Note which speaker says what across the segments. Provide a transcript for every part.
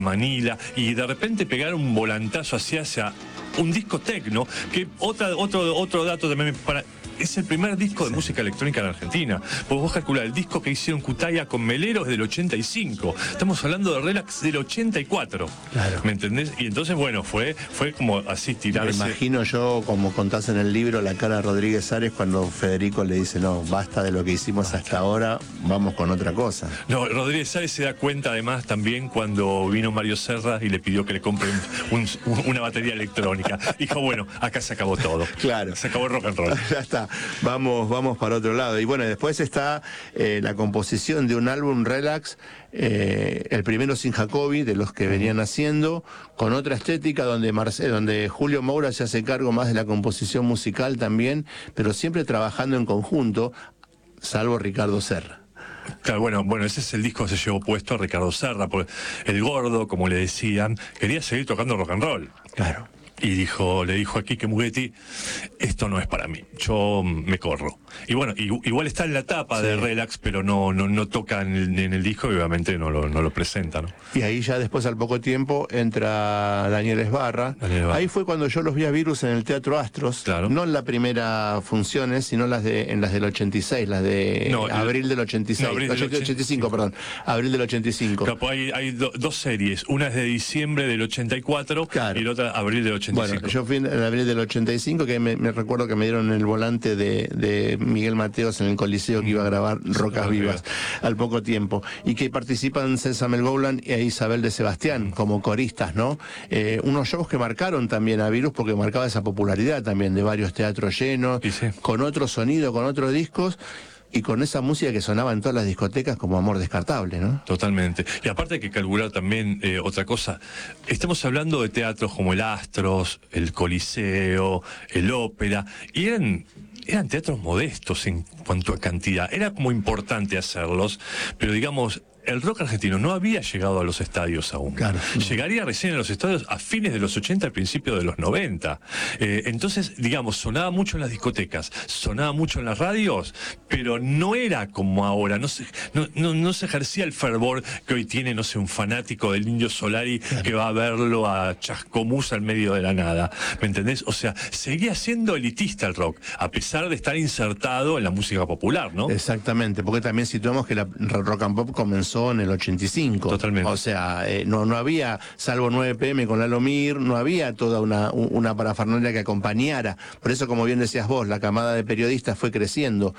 Speaker 1: Manila, y de repente pegar un volantazo hacia un disco tecno, que otro dato también es el primer disco de música electrónica en Argentina. Pues vos calculás, el disco que hicieron Cutaya con Melero es del 85. Estamos hablando de Relax del 84.
Speaker 2: Claro.
Speaker 1: ¿Me entendés? Y entonces, bueno, fue como así tirarse.
Speaker 2: Me imagino yo, como contás en el libro, la cara de Rodríguez Ares cuando Federico le dice, no, basta de lo que hicimos hasta ahora, vamos con otra cosa.
Speaker 1: No, Rodríguez Ares se da cuenta además también cuando vino Mario Serra y le pidió que le compren una batería electrónica. Dijo, bueno, acá se acabó todo.
Speaker 2: Claro.
Speaker 1: Se acabó el rock and roll.
Speaker 2: Ya está. Vamos para otro lado. Y bueno, después está la composición de un álbum Relax, el primero sin Jacobi, de los que venían haciendo, con otra estética donde Julio Moura se hace cargo más de la composición musical también, pero siempre trabajando en conjunto, salvo Ricardo Serra.
Speaker 1: Claro, bueno, ese es el disco que se llevó puesto a Ricardo Serra, porque el gordo, como le decían, quería seguir tocando rock and roll.
Speaker 2: Claro.
Speaker 1: Y le dijo a Quique Mugetti, esto no es para mí, yo me corro. Y bueno, igual está en la tapa de Relax, pero no toca en el disco y obviamente no lo presenta, ¿no?
Speaker 2: Y ahí ya después, al poco tiempo, entra Daniel Esbarra. Ahí fue cuando yo los vi a Virus en el Teatro Astros,
Speaker 1: claro.
Speaker 2: No en la primera funciones, sino en las del 86, las de abril del 86,
Speaker 1: no, abril del
Speaker 2: 85, perdón, abril del 85.
Speaker 1: Claro, pues hay dos series, una es de diciembre del 84, claro, y la otra abril del 85.
Speaker 2: Bueno, yo fui en abril del 85, que me recuerdo que me dieron el volante de Miguel Mateos en el Coliseo, que iba a grabar Rocas Vivas al poco tiempo, y que participan César Melgoulan e Isabel de Sebastián como coristas, ¿no? Unos shows que marcaron también a Virus, porque marcaba esa popularidad también de varios teatros llenos, con otro sonido, con otros discos, y con esa música que sonaba en todas las discotecas como Amor Descartable, ¿no?
Speaker 1: Totalmente. Y aparte hay que calcular también otra cosa. Estamos hablando de teatros como el Astros, el Coliseo, el Ópera, y eran teatros modestos en cuanto a cantidad. Era como importante hacerlos, pero digamos, el rock argentino no había llegado a los estadios aún.
Speaker 2: Claro.
Speaker 1: Llegaría recién a los estadios a fines de los 80, al principio de los 90. Entonces, digamos, sonaba mucho en las discotecas, sonaba mucho en las radios, pero no era como ahora. No se ejercía el fervor que hoy tiene, no sé, un fanático del Indio Solari, claro, que va a verlo a Chascomús al medio de la nada. ¿Me entendés? O sea, seguía siendo elitista el rock, a pesar de estar insertado en la música popular, ¿no?
Speaker 2: Exactamente, porque también situamos que la rock and pop comenzó en el 85.
Speaker 1: Totalmente.
Speaker 2: O sea, no había, salvo 9 PM con Lalo Mir, no había toda una parafernalia que acompañara. Por eso, como bien decías vos, la camada de periodistas fue creciendo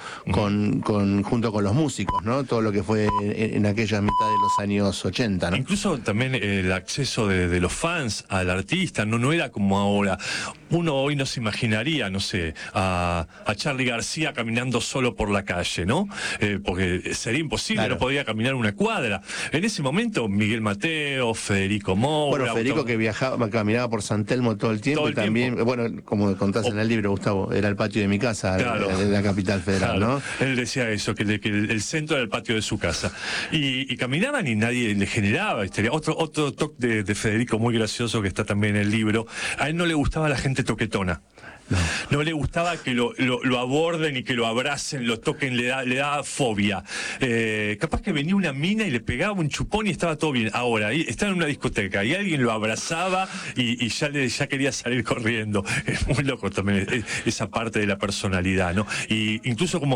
Speaker 2: junto con los músicos, ¿no? Todo lo que fue en aquella mitad de los años 80, ¿no?
Speaker 1: Incluso también el acceso de los fans al artista no era como ahora. Uno hoy no se imaginaría, no sé, a Charly García caminando solo por la calle, ¿no? Porque sería imposible, claro, no podía caminar una cuadra. En ese momento, Miguel Mateo, Federico Moura...
Speaker 2: Bueno, Federico que caminaba por San Telmo todo el tiempo, y también, bueno, como contás en el libro, Gustavo, era el patio de mi casa, claro, de la capital federal, claro, ¿no?
Speaker 1: Él decía eso, que el centro era el patio de su casa. Y caminaban y nadie le generaba histeria. Otro toque de Federico muy gracioso que está también en el libro. A él no le gustaba la gente toquetona. No le gustaba que lo aborden y que lo abracen, lo toquen, le daba fobia. Capaz que venía una mina y le pegaba un chupón y estaba todo bien. Ahora, estaba en una discoteca y alguien lo abrazaba y ya quería salir corriendo. Es muy loco también esa parte de la personalidad, ¿no? Y incluso como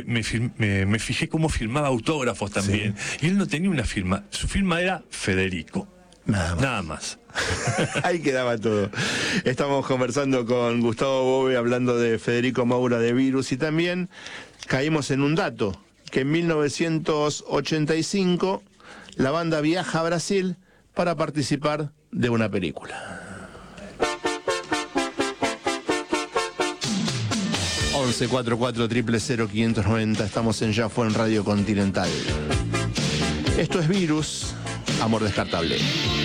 Speaker 1: me fijé cómo firmaba autógrafos también. Sí. Y él no tenía una firma. Su firma era Federico. Nada más.
Speaker 2: Ahí quedaba todo. Estamos conversando con Gustavo Bove, hablando de Federico Moura de Virus, y también caímos en un dato, que en 1985 la banda viaja a Brasil para participar de una película. 1144000590, estamos en Ya Fue en Radio Continental. Esto es Virus, Amor Descartable.